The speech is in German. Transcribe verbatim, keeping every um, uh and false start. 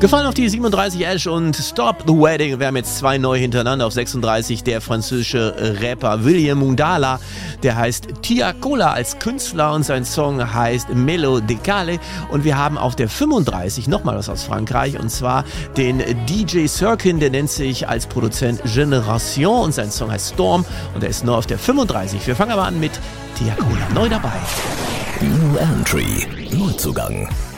Gefallen auf die siebenunddreißig Ash und Stop the Wedding. Wir haben jetzt zwei neu hintereinander. Auf sechsunddreißig der französische Rapper William Mundala. Der heißt Tia Cola als Künstler und sein Song heißt Melo Decale. Und wir haben auf der fünfunddreißig nochmal was aus Frankreich und zwar den D J Sirkin. Der nennt sich als Produzent Generation und sein Song heißt Storm und er ist nur auf der fünfunddreißig. Wir fangen aber an mit Tia Cola. Neu dabei. New Entry. Neuzugang.